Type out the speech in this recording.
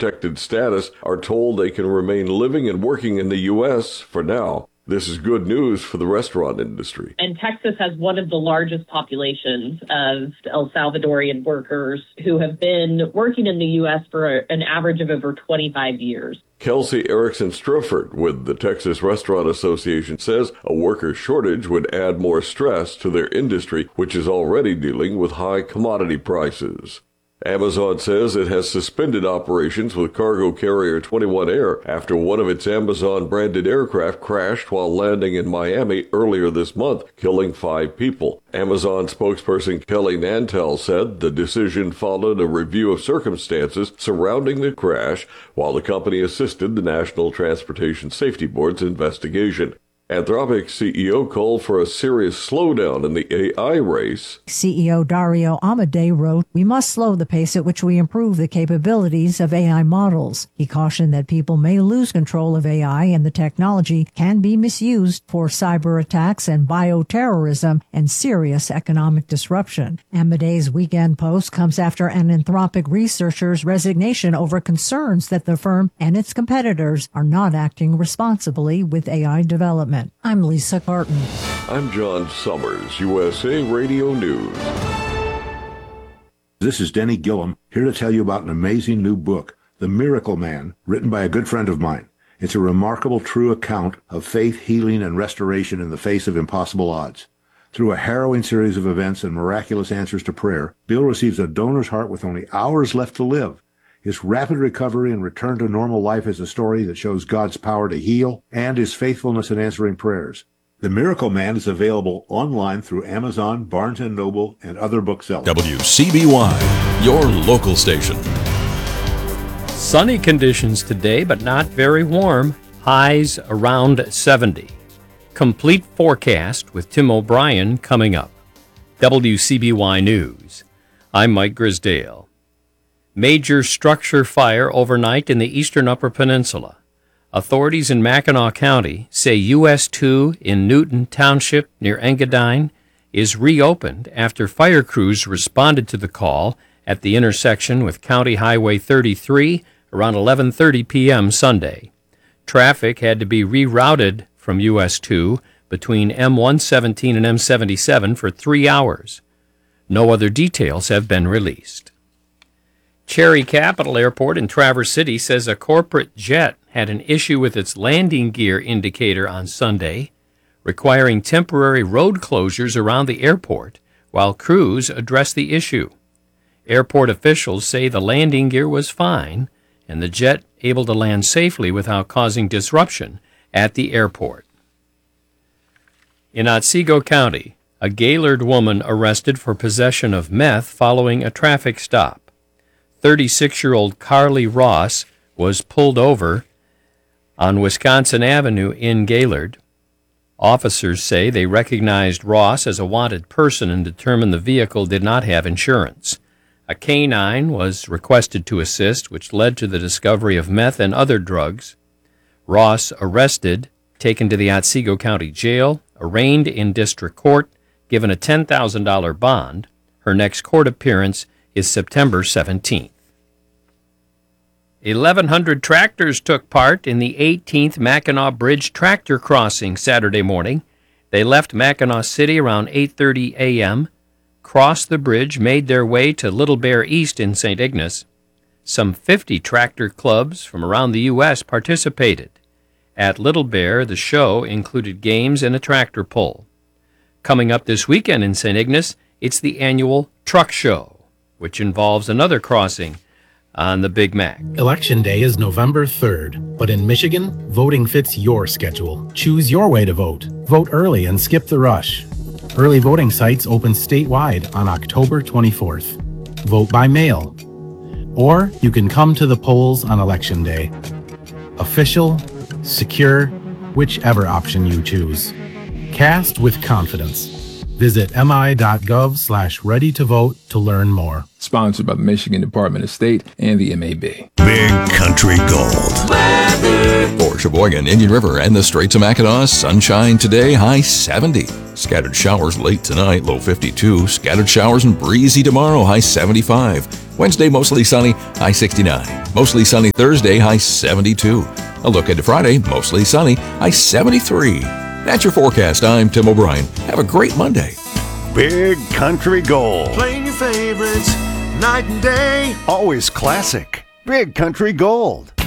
protected status are told they can remain living and working in the U.S. for now. This is good news for the restaurant industry. And Texas has one of the largest populations of El Salvadorian workers who have been working in the U.S. for an average of over 25 years. Kelsey Erickson Strufford with the Texas Restaurant Association says a worker shortage would add more stress to their industry, which is already dealing with high commodity prices. Amazon says it has suspended operations with cargo carrier 21 Air after one of its Amazon-branded aircraft crashed while landing in Miami earlier this month, killing 5 people. Amazon spokesperson Kelly Nantel said the decision followed a review of circumstances surrounding the crash while the company assisted the National Transportation Safety Board's investigation. Anthropic CEO called for a serious slowdown in the AI race. CEO Dario Amodei wrote, "We must slow the pace at which we improve the capabilities of AI models." He cautioned that people may lose control of AI and the technology can be misused for cyber attacks and bioterrorism and serious economic disruption. Amodei's weekend post comes after an Anthropic researcher's resignation over concerns that the firm and its competitors are not acting responsibly with AI development. I'm Lisa Carton. I'm John Summers, USA Radio News. This is Denny Gillum, here to tell you about an amazing new book, The Miracle Man, written by a good friend of mine. It's a remarkable, true account of faith, healing, and restoration in the face of impossible odds. Through a harrowing series of events and miraculous answers to prayer, Bill receives a donor's heart with only hours left to live. His rapid recovery and return to normal life is a story that shows God's power to heal and his faithfulness in answering prayers. The Miracle Man is available online through Amazon, Barnes & Noble, and other booksellers. WCBY, your local station. Sunny conditions today, but not very warm. Highs around 70. Complete forecast with Tim O'Brien coming up. WCBY News. I'm Mike Grisdale. Major structure fire overnight in the eastern Upper Peninsula. Authorities in Mackinac County say US 2 in Newton Township near Engadine is reopened after fire crews responded to the call at the intersection with County Highway 33 around 11:30 p.m. Sunday. Traffic had to be rerouted from US 2 between M117 and M77 for 3 hours. No other details have been released. Cherry Capital Airport in Traverse City says a corporate jet had an issue with its landing gear indicator on Sunday, requiring temporary road closures around the airport while crews address the issue. Airport officials say the landing gear was fine and the jet able to land safely without causing disruption at the airport. In Otsego County, a Gaylord woman arrested for possession of meth following a traffic stop. 36-year-old Carly Ross was pulled over on Wisconsin Avenue in Gaylord. Officers say they recognized Ross as a wanted person and determined the vehicle did not have insurance. A canine was requested to assist, which led to the discovery of meth and other drugs. Ross arrested, taken to the Otsego County Jail, arraigned in district court, given a $10,000 bond. Her next court appearance is September 17th. 1,100 tractors took part in the 18th Mackinac Bridge tractor crossing Saturday morning. They left Mackinac City around 8:30 a.m., crossed the bridge, made their way to Little Bear East in St. Ignace. Some 50 tractor clubs from around the U.S. participated. At Little Bear, the show included games and a tractor pull. Coming up this weekend in St. Ignace, it's the annual Truck Show, which involves another crossing on the Big Mac. Election Day is November 3rd, but in Michigan, voting fits your schedule. Choose your way to vote. Vote early and skip the rush. Early voting sites open statewide on October 24th. Vote by mail. Or you can come to the polls on Election Day. Official, secure, whichever option you choose. Cast with confidence. Visit mi.gov/ready-to-vote to learn more. Sponsored by the Michigan Department of State and the MAB. Big Country Gold. For Sheboygan, Indian River, and the Straits of Mackinac, sunshine today, high 70. Scattered showers late tonight, low 52. Scattered showers and breezy tomorrow, high 75. Wednesday, mostly sunny, high 69. Mostly sunny Thursday, high 72. A look into Friday, mostly sunny, high 73. That's your forecast. I'm Tim O'Brien. Have a great Monday. Big Country Gold. Playing your favorites night and day. Always classic. Big Country Gold.